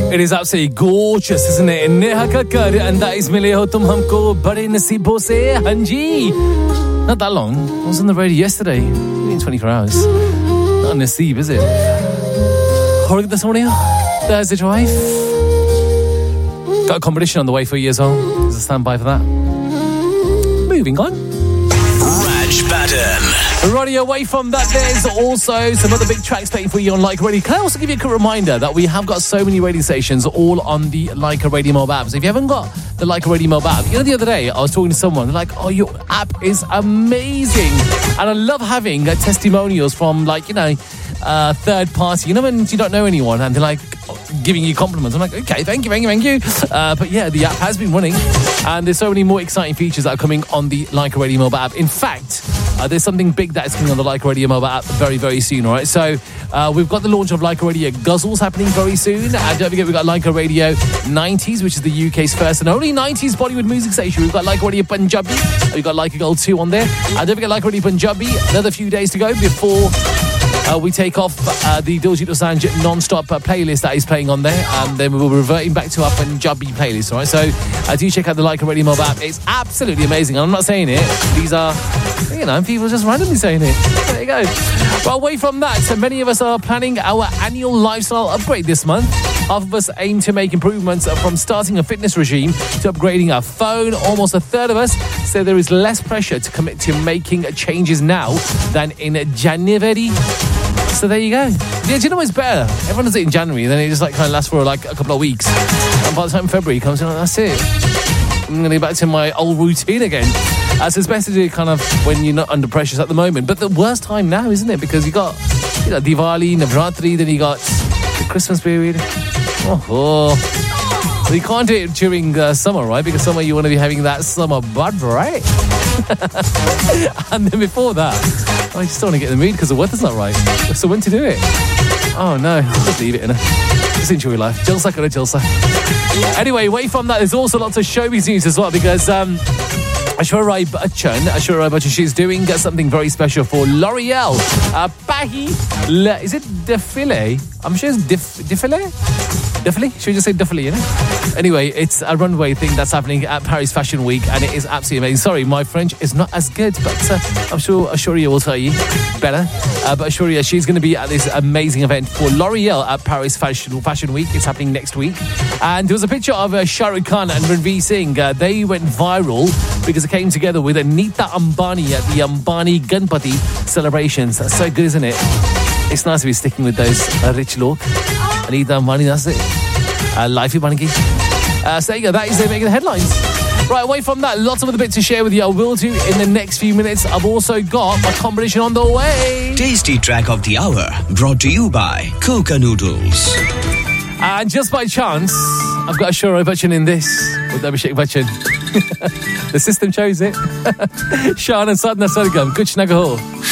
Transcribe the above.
It is absolutely gorgeous, isn't it? Neha Kakkar, and that is Mile Ho Tum Humko Bade Naseebon Se, Hanji. Not that long. I was on the radio yesterday. In 24 hours. Not a naseeb, is it? Horrible this morning. There's the drive. Got a competition on the way for you as well. There's a standby for that. Moving on. Raj Baden. Running away from that, there's also some other big tracks playing for you on Leica Radio. Can I also give you a quick reminder that we have got so many radio stations all on the Leica Radio mobile app. So if you haven't got the Leica Radio mobile app, the other day I was talking to someone, they're like, oh, your app is amazing. And I love having testimonials from, third party. You know when you don't know anyone and they're like giving you compliments. I'm like, okay, thank you. But yeah, the app has been running and there's so many more exciting features that are coming on the Leica Radio mobile app. In fact, there's something big that is coming on the Leica Radio mobile app very, very soon, all right? So we've got the launch of Leica Radio Guzzles happening very soon. And don't forget, we've got Leica Radio 90s, which is the UK's first and only 90s Bollywood music station. We've got Leica Radio Punjabi. We've got Leica Gold 2 on there. And don't forget Leica Radio Punjabi. Another few days to go before we take off the Diljit Dosanjh non-stop playlist that is playing on there, and then we'll be reverting back to our Punjabi playlist, all right? So do check out the Leica Radio mobile app. It's absolutely amazing. I'm not saying it. These are, people just randomly saying it. There you go. But away from that, so many of us are planning our annual lifestyle upgrade this month. Half of us aim to make improvements from starting a fitness regime to upgrading our phone. Almost a third of us say there is less pressure to commit to making changes now than in January. So there you go. Yeah, do you know what's better? Everyone does it in January, then it just kind of lasts for a couple of weeks. And by the time February comes, that's it. I'm going to get back to my old routine again. So it's best to do it kind of when you're not under pressures at the moment. But the worst time now, isn't it? Because you got Diwali, Navratri, then you got the Christmas period. Well, you can't do it during summer, right? Because summer you want to be having that summer bud, right? And then before that, I just don't want to get in the mood because the weather's not right. So when to do it? Oh no, just leave it, just enjoy life. Jalsa karo jalsa. Anyway, away from that, there's also lots of showbiz news as well because Aishwarya Rai Bachchan, she's doing something very special for L'Oreal. Is it Defile? I'm sure it's Defile? Defile? Should we just say Defile, Anyway, it's a runway thing that's happening at Paris Fashion Week and it is absolutely amazing. Sorry, my French is not as good, but I'm sure Aishwarya will tell you better. But Aishwarya, she's going to be at this amazing event for L'Oreal at Paris Fashion Week. It's happening next week. And there was a picture of Shah Rukh Khan and Ranveer Singh. They went viral because it came together with Anita Ambani at the Ambani Ganpati celebrations. That's so good, isn't it? It's nice to be sticking with those rich look. Anita Ambani, that's it. Life in Bangi. So there you go, that is making the headlines. Right, away from that, lots of other bits to share with you. I will do in the next few minutes. I've also got my competition on the way. Tasty track of the hour, brought to you by Coca Noodles. And just by chance, I've got Aishwarya Bachchan in this with Abhishek Bachchan. The system chose it. Shan and Sadhna Sargam, Kuch Naga Ho.